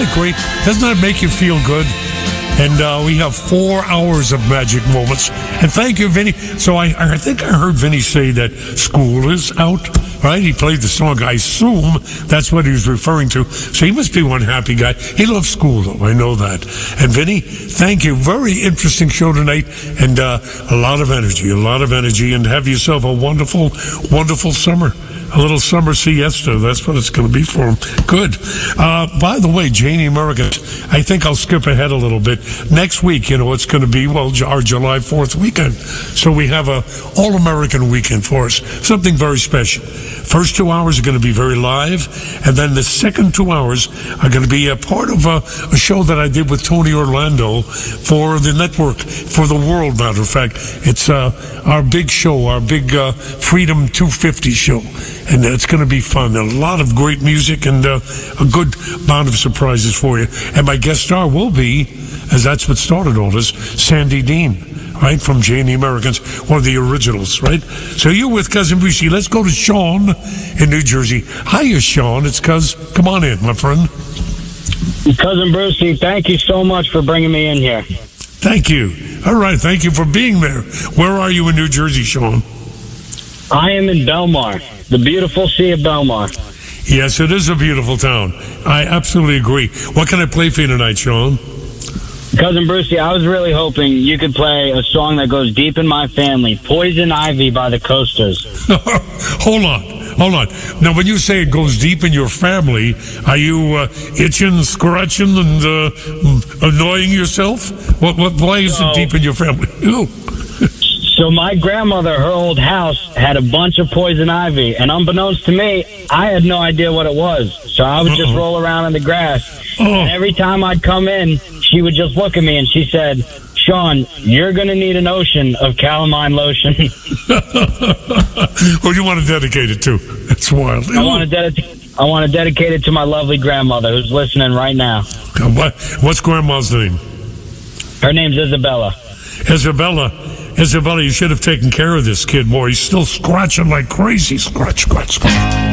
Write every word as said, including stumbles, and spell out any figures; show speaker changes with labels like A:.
A: that great? Doesn't that make you feel good? And uh, we have four hours of magic moments. And thank you, Vinny. So I, I think I heard Vinny say that school is out, right? He played the song. I assume that's what he was referring to. So he must be one happy guy. He loves school, though. I know that. And Vinny, thank you. Very interesting show tonight. And uh, a lot of energy, a lot of energy. And have yourself a wonderful, wonderful summer. A little summer siesta. That's what it's going to be for him. Good. Uh, by the way, Janie Americans, I think I'll skip ahead a little bit. Next week, you know, it's going to be, well, our July fourth weekend. So we have a all-American weekend for us. Something very special. First two hours are going to be very live. And then the second two hours are going to be a part of a, a show that I did with Tony Orlando for the network, for the world, matter of fact. It's uh, our big show, our big uh, Freedom two fifty show. And it's going to be fun. A lot of great music and uh, a good amount of surprises for you. And my guest star will be, as that's what started all this, Sandy Dean, right, from Janie Americans, one of the originals, right? So you're with Cousin Brucey. Let's go to Sean in New Jersey. Hiya, Sean. It's Cuz. Come on in, my friend.
B: Cousin Brucey, thank you so much for bringing me in here.
A: Thank you. All right, thank you for being there. Where are you in New Jersey, Sean?
B: I am in Belmar, the beautiful city of Belmar.
A: Yes, it is a beautiful town. I absolutely agree. What can I play for you tonight, Sean?
B: Cousin Brucey, I was really hoping you could play a song that goes deep in my family, Poison Ivy by the Coasters.
A: Hold on. Hold on. Now, when you say it goes deep in your family, are you uh, itching, scratching, and uh, annoying yourself? What, what, why is
B: so,
A: it deep in your family? Ew.
B: So my grandmother, her old house, had a bunch of poison ivy, and unbeknownst to me, I had no idea what it was. So I would Uh-oh. just roll around in the grass, oh. and every time I'd come in, she would just look at me, and she said, Sean, you're going to need an ocean of calamine lotion.
A: Who do you want to dedicate it to? That's wild.
B: I want to dedicate I want to dedicate it to my lovely grandmother who's listening right now.
A: What, what's Grandma's name?
B: Her name's Isabella.
A: Isabella. Isabella, you should have taken care of this kid more. He's still scratching like crazy. Scratch, scratch, scratch.